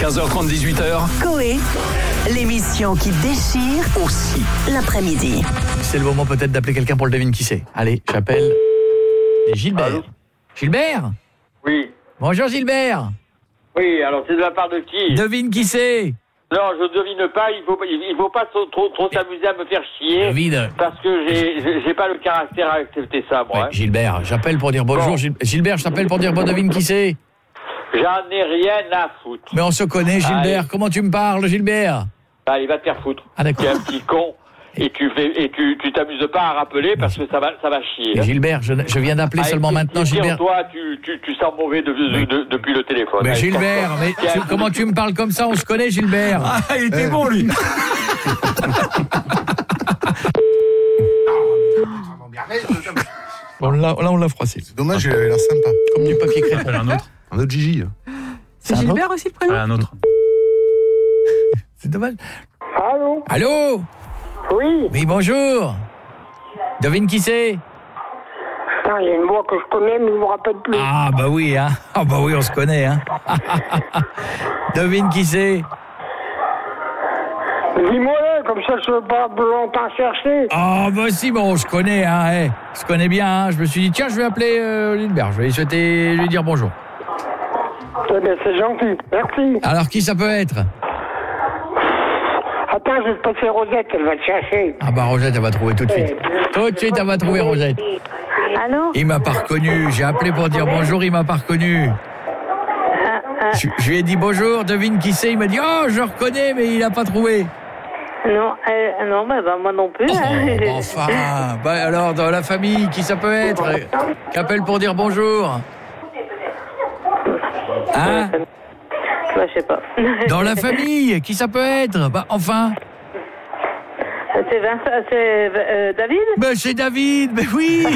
15h30, 18h. Coé, l'émission qui déchire Aussi. l'après-midi. C'est le moment peut-être d'appeler quelqu'un pour le devine qui c'est. Allez, j'appelle Gilbert. Allô ? Gilbert ? Oui. Bonjour Gilbert. Oui, alors c'est de la part de qui ? Devine qui c'est. Non, je devine pas, il faut pas trop s'amuser à me faire chier. Devine. Parce que j'ai pas le caractère à accepter ça, moi. Ouais, Gilbert, j'appelle pour dire bonjour. Bon. Gilbert, je t'appelle pour dire bon, devine qui c'est. J'en ai rien à foutre. Mais on se connaît Gilbert, Allez. comment tu me parles Gilbert? Allez, va te faire foutre. Ah d'accord. T'es un petit con. Et tu t'amuses pas à rappeler parce que ça va chier. Mais Gilbert, je viens d'appeler Allez, seulement maintenant Gilbert. Toi, tu sens mauvais depuis le téléphone. Mais Allez, Gilbert, mais comment tu me parles comme ça? On se connaît Gilbert. Ah, il était bon, lui. Bon, là on l'a froissé. C'est dommage, il avait l'air sympa. Comme du papier crêpe. Un autre. Un autre Gigi. C'est Gilbert aussi le prénom? Un autre. C'est dommage. Allô? Allô? Oui? Oui, bonjour. Devine qui c'est? Putain, il y a une voix que je connais, mais je me rappelle plus. Ah bah oui, hein. Ah bah oui, on se connaît, hein. Devine qui c'est? Dis-moi, comme ça, je ne veux pas longtemps chercher. Ah bah si, bon, on se connaît, hein. On se connaît bien, hein. Je me suis dit, tiens, je vais appeler Gilbert. Je vais lui dire bonjour. Eh bien, c'est gentil. Merci. Alors, qui ça peut être? Attends, je vais te passer Rosette, elle va te chercher. Ah bah Rosette, elle va trouver tout de suite. Tout de suite, elle va trouver Rosette. Allô? Il m'a pas reconnu. J'ai appelé pour dire bonjour, il m'a pas reconnu. Je lui ai dit bonjour, devine qui c'est. Il m'a dit, oh, je le reconnais, mais il a pas trouvé. Non, bah, moi non plus. Oh, hein. bah enfin. Bah alors, dans la famille, qui ça peut être? Qui appelle pour dire bonjour? Hein? Bah, je sais pas. Dans la famille, qui ça peut être? Bah enfin. C'est Vincent, c'est David? Bah c'est David, mais oui.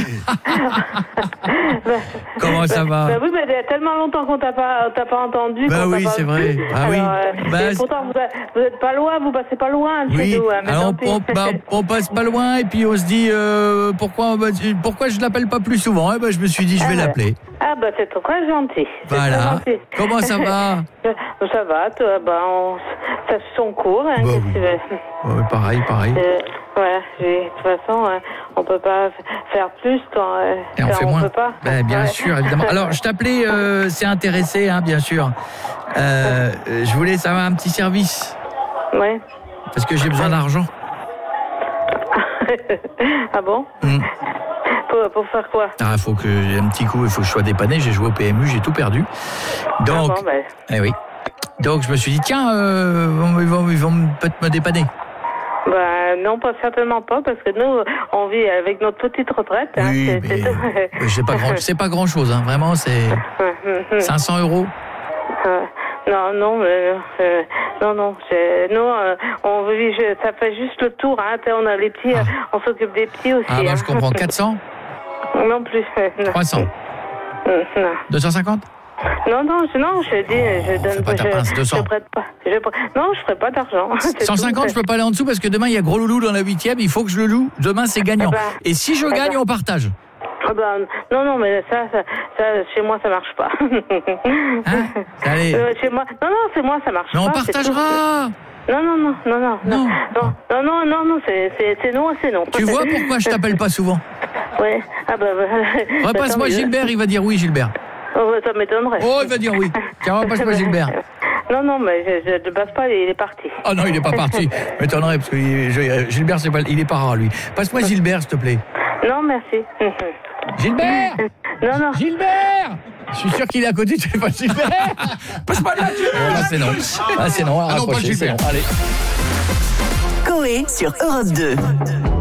Comment ça va? Bah oui, mais il y a tellement longtemps qu'on t'a pas entendu. Bah qu'on oui, t'a pas c'est vu. vrai. Ah oui. Alors, Bah, et pourtant, vous êtes pas loin, vous passez pas loin de chez Oui, nous. Hein, mais alors tant pis. on passe pas loin et puis on se dit pourquoi je l'appelle pas plus souvent? Eh ben, je me suis dit je vais l'appeler. Ah bah c'est très gentil. C'est très Voilà. gentil. Comment ça va? Ça va, ça suit son cours. Hein, Bah qu'est-ce oui. que tu veux? Ouais, pareil. Ouais, de toute façon, on peut pas faire plus quand Et on fait on moins. peut pas. Ben, bien Ouais. sûr, évidemment. Alors, je t'appelais, c'est intéressé, hein, bien sûr. Je voulais savoir un petit service. Ouais. Parce que j'ai besoin d'argent. Ah bon? Pour faire quoi? Ah, faut que j'ai un petit coup, il faut que je sois dépanné. J'ai joué au PMU, j'ai tout perdu. Donc, Ah bon, ben. eh oui. Donc, je me suis dit, tiens, ils vont peut-être me dépanner. Bah non, pas certainement pas, parce que nous, on vit avec notre petite retraite. Hein, Oui, c'est tout. mais c'est pas grand-chose, hein. Vraiment, c'est 500 €. Non, non, nous, on vit, ça fait juste le tour, hein. On a les petits, on s'occupe des petits aussi. Ah, bah, hein. je comprends. 400 Non plus. Non. 300 Non. 250 Non, je dis, je donne fais pas ta pince, 200. Je prête pas. Non, je ferai pas d'argent. C'est 150, tout. je peux pas aller en dessous parce que demain il y a Gros Loulou dans la 8e, il faut que je le loue. Demain c'est gagnant. Eh ben, Et si je gagne, on partage. Ah ben, non, mais ça, chez moi, ça marche pas. Hein? Allez. Chez moi, non, chez moi, ça marche Mais pas. on c'est partagera. tout. Non, c'est non. Tu vois pourquoi je t'appelle pas souvent? Ouais. Ah ben, Repasse-moi tant mieux. Gilbert, il va dire oui Gilbert. Oh, ça m'étonnerait. Oh, il va dire oui. Tiens, repasse-moi Gilbert. Non, mais je ne passe pas, il est parti. Oh non, il est pas parti. M'étonnerait parce que Gilbert, il est pas rare lui. Passe-moi Gilbert, s'il te plaît. Non, merci. Gilbert! Non. Gilbert! Je suis sûr qu'il est à côté du téléphone. Gilbert! Passe-moi là, Gilbert! Là, c'est non. Là, c'est non. Ah non, pas Raccrocher, c'est Gilbert. non. Allez. Coé sur Europe 2.